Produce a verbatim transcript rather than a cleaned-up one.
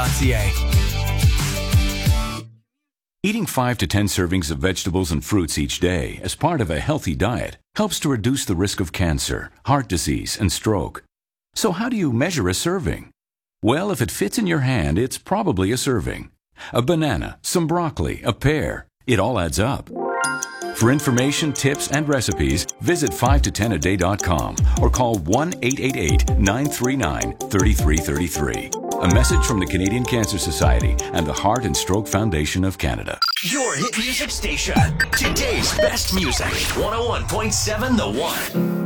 dot c a. Eating five to ten servings of vegetables and fruits each day as part of a healthy diet helps to reduce the risk of cancer, heart disease, and stroke. So how do you measure a serving? Well, if it fits in your hand, it's probably a serving. A banana, some broccoli, a pear, it all adds up. For information, tips, and recipes, visit five to ten a day dot com or call one eight eight eight, nine three nine, three three three three. A message from the Canadian Cancer Society and the Heart and Stroke Foundation of Canada. Your hit music station. Today's best music. one oh one point seven The One.